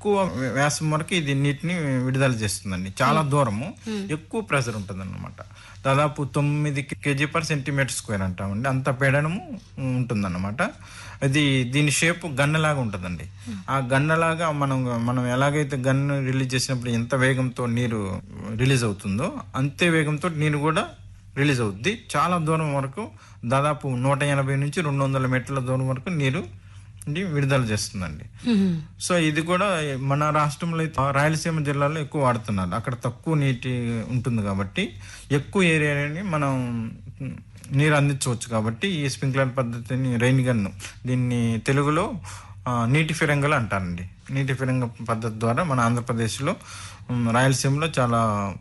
ఎక్కువ వ్యాసం వరకు ఇది నీటిని విడుదల చేస్తుందండి. చాలా దూరము ఎక్కువ ప్రెషర్ ఉంటుంది అన్నమాట. దాదాపు 9 kg/cm² అంటామండి. అంత పీడనము ఉంటుందన్నమాట. అది దీని షేప్ గన్నలాగా ఉంటుందండి. ఆ గన్నలాగా మనం ఎలాగైతే గన్ను రిలీజ్ చేసినప్పుడు ఎంత వేగంతో నీరు రిలీజ్ అవుతుందో అంతే వేగంతో నీరు కూడా రిలీజ్ అవుద్ది. చాలా దూరం వరకు దాదాపు 180 నుంచి 200 మీటర్ల దూరం వరకు నీరు విడుదల చేస్తుందండి. సో ఇది కూడా మన రాష్ట్రంలో రాయలసీమ జిల్లాలో ఎక్కువ వాడుతున్నారు. అక్కడ తక్కువ నీటి ఉంటుంది కాబట్టి ఎక్కువ ఏరియాని మనం నీరు అందించవచ్చు. కాబట్టి ఈ స్ప్రింక్లర్ పద్ధతిని రెయిన్ గన్, దీన్ని తెలుగులో నీటి ఫిరంగులు అంటారండి. నీటి ఫిరంగ పద్ధతి ద్వారా మన ఆంధ్రప్రదేశ్లో రాయలసీమలో చాలా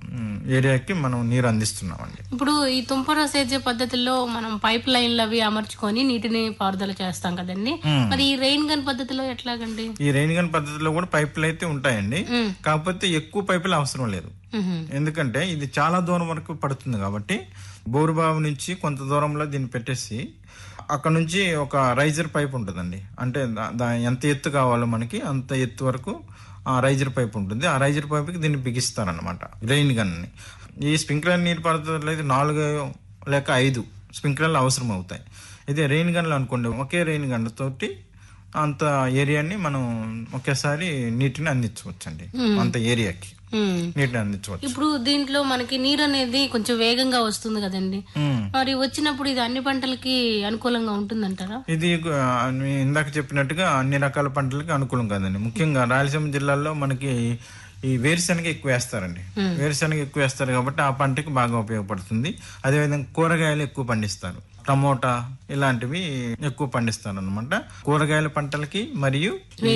ఏరియాకి మనం నీరు అందిస్తున్నామండి. ఇప్పుడు ఈ తుంపర సేద్య పద్ధతిలో మనం పైప్ లైన్లు అవి అమర్చుకొని నీటిని పారుదల చేస్తాం కదండి. మరి ఈ రెయిన్ గన్ పద్ధతిలో ఎట్లాగండి? ఈ రెయిన్ గన్ పద్ధతిలో కూడా పైపులు అయితే ఉంటాయండి. కాకపోతే ఎక్కువ పైపులు అవసరం లేదు. ఎందుకంటే ఇది చాలా దూరం వరకు పడుతుంది కాబట్టి బోరుబావి నుంచి కొంత దూరంలో దీన్ని పెట్టేసి అక్కడ నుంచి ఒక రైజర్ పైప్ ఉంటుందండి. అంటే ఎంత ఎత్తు కావాలో మనకి అంత ఎత్తు వరకు ఆ రైజర్ పైప్ ఉంటుంది. ఆ రైజర్ పైప్కి దీన్ని బిగిస్తారనమాట రెయిన్ గన్ని. ఈ స్ప్రింక్లర్ నీటి పారుదలలో అయితే 4 లేక 5 స్ప్రింక్లర్లు అవసరం అవుతాయి. అయితే రెయిన్ గన్లు అనుకోండి, ఒకే రెయిన్ గన్ తోటి అంత ఏరియాని మనం ఒకేసారి నీటిని అందించవచ్చండి. అంత ఏరియాకి నీటిని అందించవచ్చు. ఇప్పుడు దీంట్లో మనకి నీరు అనేది కొంచెం వేగంగా వస్తుంది కదండి. మరి వచ్చినప్పుడు ఇది అన్ని పంటలకి అనుకూలంగా ఉంటుందంటారా? ఇది ఇందాక చెప్పినట్టుగా అన్ని రకాల పంటలకి అనుకూలం కాదండి. ముఖ్యంగా రాయలసీమ జిల్లాలో మనకి ఈ వేరుశనగ ఎక్కువ వేస్తారండి. వేరుశనగ ఎక్కువ వేస్తారు కాబట్టి ఆ పంటకి బాగా ఉపయోగపడుతుంది. అదేవిధంగా కూరగాయలు ఎక్కువ పండిస్తారు. టమోటా ఇలాంటివి ఎక్కువ పండిస్తారు అనమాట. కూరగాయల పంటలకి మరియు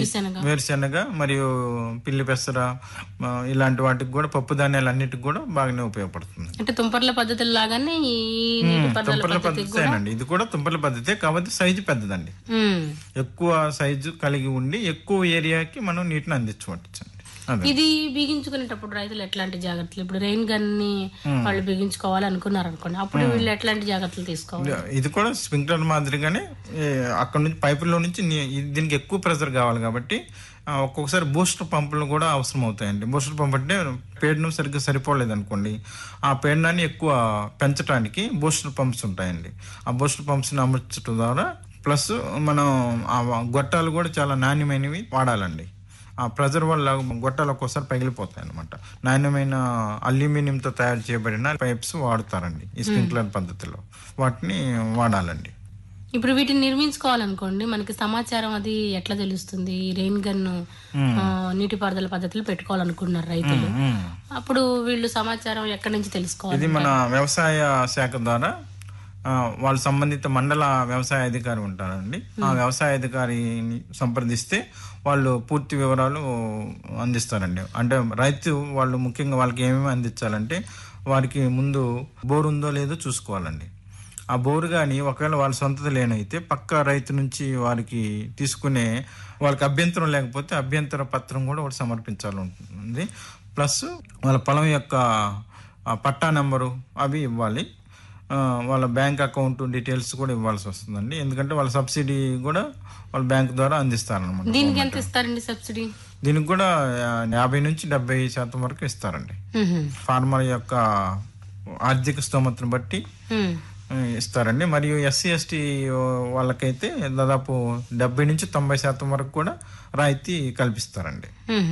వేరుశనగ మరియు పిల్లి పెసర ఇలాంటి వాటికి కూడా, పప్పు ధాన్యాలు అన్నిటికి కూడా బాగానే ఉపయోగపడుతుంది. అంటే తుంపర్ల పద్ధతి లాగానే తుంపర్ల పద్ధతేనండి. ఇది కూడా తుంపర్ల పద్ధతే, కాబట్టి సైజు పెద్దదండి. ఎక్కువ సైజు కలిగి ఉండి ఎక్కువ ఏరియాకి మనం నీటిని అందించవచ్చు. ఇది బిగించుకునేటప్పుడు రైతులు ఎట్లాంటి జాగ్రత్తలు, ఇప్పుడు రెయిన్ గన్ ని వాళ్ళు బిగించుకోవాలి అనుకున్నారు అనుకోండి, అప్పుడు వీళ్ళు ఎట్లాంటి జాగ్రత్తలు తీసుకోవాలి? ఇది కూడా స్ప్రింక్లర్ మాదిరిగానే అక్కడ నుంచి పైపుల్లో నుంచి దీనికి ఎక్కువ ప్రెషర్ కావాలి కాబట్టి ఒక్కొక్కసారి బూస్టర్ పంపులు కూడా అవసరం అవుతాయండి. బూస్టర్ పంప్ అంటే పీడనం సరిగ్గా సరిపోలేదు అనుకోండి, ఆ పీడనాన్ని ఎక్కువ పెంచడానికి బూస్టర్ పంప్స్ ఉంటాయండి. ఆ బూస్టర్ పంప్స్ని అమర్చడం ద్వారా ప్లస్ మనం ఆ గొట్టాలు కూడా చాలా నాణ్యమైనవి వాడాలండి. ఆ ప్రెజర్ వల్ల గొట్టాలు ఒక్కోసారి పగిలిపోతాయి అనమాట. నాణ్యమైన అల్యూమినియంతో తయారు చేయబడిన పైప్స్ వాడతారండి ఈ స్ప్రింక్లర్ పద్ధతిలో. వాటిని వాడాలండి. ఇప్పుడు వీటిని నిర్మించుకోవాలనుకోండి, మనకి సమాచారం అది ఎట్లా తెలుస్తుంది? రెయిన్ గన్ నీటిపారుదల పద్ధతులు పెట్టుకోవాలనుకుంటున్నారు రైతులు, అప్పుడు వీళ్ళు సమాచారం ఎక్కడి నుంచి తెలుసుకోవాలి? ఇది మన వ్యవసాయ శాఖ ద్వారా వాళ్ళు సంబంధిత మండల వ్యవసాయ అధికారి ఉంటారండి. ఆ వ్యవసాయ అధికారిని సంప్రదిస్తే వాళ్ళు పూర్తి వివరాలు అందిస్తారండి. అంటే రైతు వాళ్ళు ముఖ్యంగా వాళ్ళకి ఏమేమి అందించాలంటే, వారికి ముందు బోరు ఉందో లేదో చూసుకోవాలండి. ఆ బోరు కానీ ఒకవేళ వాళ్ళ సొంతది లేనైతే పక్క రైతు నుంచి వారికి తీసుకునే, వాళ్ళకి అభ్యంతరం లేకపోతే అభ్యంతర పత్రం కూడా ఒకటి సమర్పించాలి ఉంటుంది. ప్లస్ వాళ్ళ పొలం యొక్క పట్టా నెంబరు అవి ఇవ్వాలి. వాళ్ళ బ్యాంక్ అకౌంట్ డీటెయిల్స్ కూడా ఇవ్వాల్సి వస్తుందండి. ఎందుకంటే వాళ్ళ సబ్సిడీ కూడా వాళ్ళ బ్యాంక్ ద్వారా అందిస్తారనమాట. దీనికి ఎంత ఇస్తారండి సబ్సిడీ? దీనికి కూడా 50 నుంచి 70% వరకు ఇస్తారండి. ఫార్మర్ యొక్క ఆర్థిక స్తోమతను బట్టి ఇస్తారండి. మరియు SC ST వాళ్ళకైతే దాదాపు 70 నుంచి 90% వరకు కూడా రాయితీ కల్పిస్తారండి.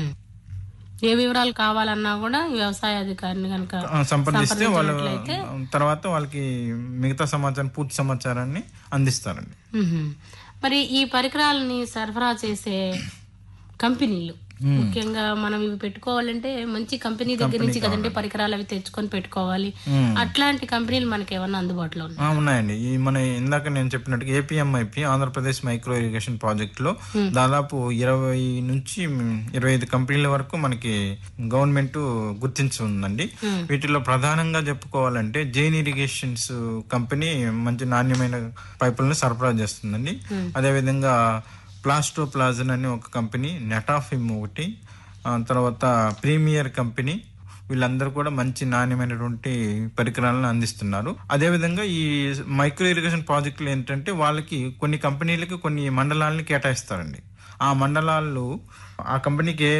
ఏ వివరాలు కావాలన్నా కూడా వ్యవసాయ అధికారిని కనుక సంప్రదిస్తే వాళ్ళు తర్వాత వాళ్ళకి మిగతా సమాచారం, పూర్తి సమాచారాన్ని అందిస్తారండి. మరి ఈ పరికరాలని సరఫరా చేసే కంపెనీలు ముఖ్యంగా మనం ఇవి పెట్టుకోవాలంటే మంచి కంపెనీ దగ్గర నుంచి కదండి పరికరాలు అవి తెచ్చుకొని పెట్టుకోవాలి. అట్లాంటి కంపెనీలు మనకి ఏమన్నా అందుబాటులో ఉన్నాయండి? ఈ మన ఇందాక నేను చెప్పినట్టుగా APMIP Andhra Pradesh micro irrigation project లో దాదాపు 20 నుంచి 25 కంపెనీల వరకు మనకి గవర్నమెంట్ గుర్తించి ఉందండి. వీటిలో ప్రధానంగా చెప్పుకోవాలంటే జైన్ ఇరిగేషన్స్ కంపెనీ మంచి నాణ్యమైన పైపులను సరఫరా చేస్తుందండి. అదేవిధంగా ప్లాస్టోప్లాజన్ అని ఒక కంపెనీ, నెటాఫిమ్ ఒకటి, తర్వాత ప్రీమియర్ కంపెనీ, వీళ్ళందరూ కూడా మంచి నాణ్యమైనటువంటి పరికరాలను అందిస్తున్నారు. అదేవిధంగా ఈ మైక్రో ఇరిగేషన్ ప్రాజెక్టులు ఏంటంటే వాళ్ళకి కొన్ని కంపెనీలకి కొన్ని మండలాలని కేటాయిస్తారండి. ఆ మండలాల్లో ఆ కంపెనీకి